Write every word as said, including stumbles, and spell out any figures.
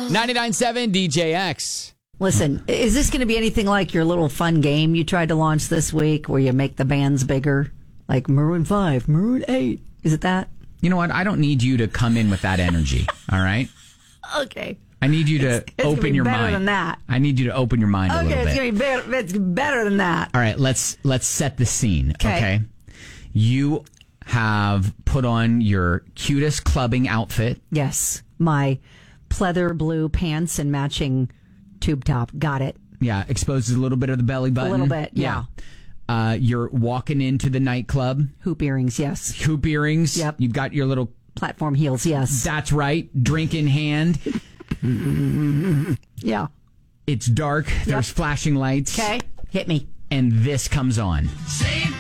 ninety-nine point seven D J X. Listen, is this going to be anything like your little fun game you tried to launch this week where you make the bands bigger? Like Maroon five, Maroon eight. Is it that? You know what? I don't need you to come in with that energy, all right? Okay. I need you to it's, it's open your better mind. Than that. I need you to open your mind okay, a little bit. Okay, it's going to be better, it's better than that. All right, let's let's set the scene, okay? okay? You have put on your cutest clubbing outfit. Yes, my pleather blue pants and matching tube top. Got it. Yeah, exposes a little bit of the belly button. A little bit, yeah. yeah. Uh, you're walking into the nightclub. Hoop earrings, yes. Hoop earrings. Yep. You've got your little... platform heels, yes. That's right. Drink in hand. Yeah. It's dark. Yep. There's flashing lights. Okay, hit me. And this comes on. Save